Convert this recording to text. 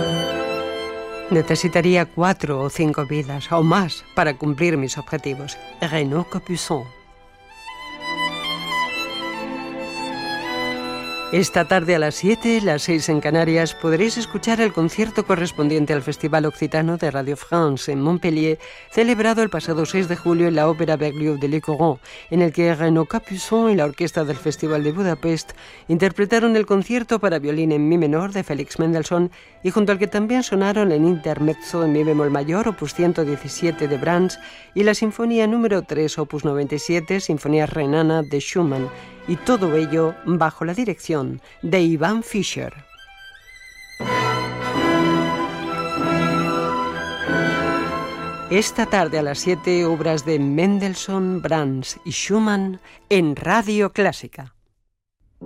Necesitaría 4 o 5 vidas o más para cumplir mis objetivos. Renaud Capuçon. Esta tarde a las 7, las 6 en Canarias, podréis escuchar el concierto correspondiente al Festival Occitano de Radio France en Montpellier, celebrado el pasado 6 de julio en la Ópera Berlioz de Le Coron, en el que Renaud Capuçon y la orquesta del Festival de Budapest interpretaron el concierto para violín en mi menor de Félix Mendelssohn, y junto al que también sonaron el intermezzo en mi bemol mayor, opus 117 de Brahms, y la sinfonía número 3, opus 97, Sinfonía Renana de Schumann, y todo ello bajo la dirección de Ivan Fischer. Esta tarde a las 7, obras de Mendelssohn, Brahms y Schumann en Radio Clásica.